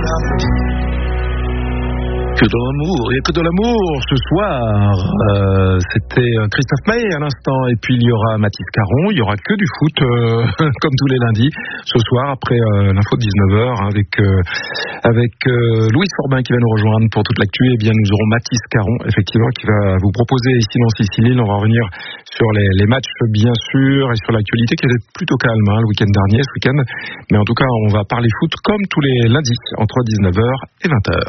Que de l'amour, il n'y a que de l'amour ce soir. C'était Christophe Maé à l'instant, et puis il y aura Mathis Caron, il y aura que du foot comme tous les lundis ce soir après l'info de 19h avec Louis Forbin qui va nous rejoindre pour toute l'actu. Et bien nous aurons Mathis Caron effectivement qui va vous proposer ici dans Sicile. On va revenir sur les matchs bien sûr et sur l'actualité qui était plutôt calme le week-end dernier, ce week-end. Mais en tout cas on va parler foot comme tous les lundis entre 19h et 20h.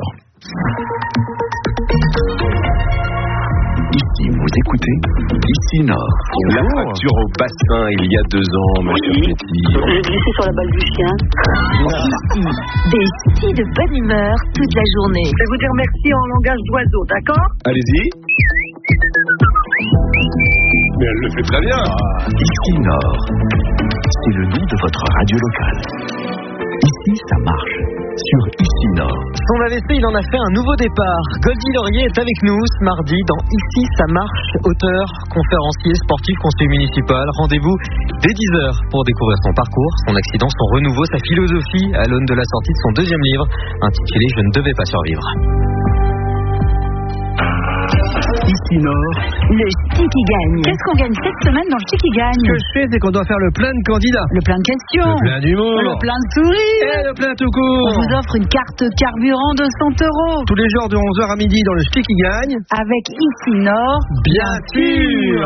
Ici, vous écoutez Ici Nord. La fracture au bassin il y a 2 ans, ma chère Betty. J'ai glissé sur la balle du chien. Des petits de bonne humeur toute la journée. Je vais vous dire merci en langage d'oiseau, d'accord? Allez-y. Mais elle le fait très bien. Ici Nord. C'est le nom de votre radio locale. Ici, ça marche. Sur Ici Nord. Son AVC, il en a fait un nouveau départ. Goldie Laurier est avec nous ce mardi dans Ici ça marche. Auteur, conférencier, sportif, conseiller municipal. Rendez-vous dès 10h pour découvrir son parcours, son accident, son renouveau, sa philosophie à l'aune de la sortie de son 2e livre intitulé Je ne devais pas survivre. Ici Nord. Le Ch'ti qui gagne. Qu'est-ce qu'on gagne cette semaine dans le Ch'ti qui gagne? Ce que je sais, c'est qu'on doit faire le plein de candidats. Le plein de questions. Le plein d'humour. Le plein de sourires. Et le plein tout court. On vous offre une carte carburant de 100 €. Tous les jours de 11h à midi dans le Ch'ti qui gagne. Avec Ici Nord. Bien sûr.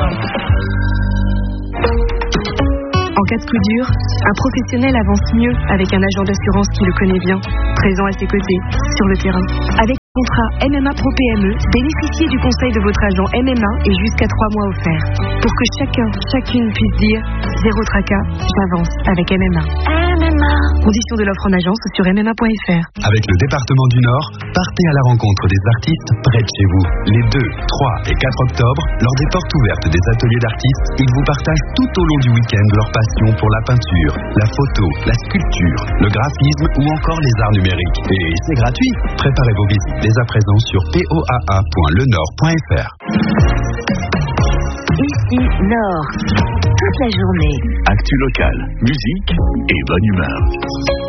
En cas de coup dur, un professionnel avance mieux avec un agent d'assurance qui le connaît bien, présent à ses côtés, sur le terrain. Avec le contrat MMA Pro PME, bénéficiez du conseil de votre agent MMA et jusqu'à 3 mois offerts. Pour que chacune puisse dire « Zéro tracas, j'avance avec MMA ». Conditions de l'offre en agence ou sur MMA.fr. Avec le département du Nord, partez à la rencontre des artistes près de chez vous. Les 2, 3 et 4 octobre, lors des portes ouvertes des ateliers d'artistes, ils vous partagent tout au long du week-end leur passion pour la peinture, la photo, la sculpture, le graphisme ou encore les arts numériques. Et c'est gratuit. Préparez vos visites dès à présent sur poaa.lenord.fr. Ici Nord. Toute la journée. Actu locale, musique et bonne humeur.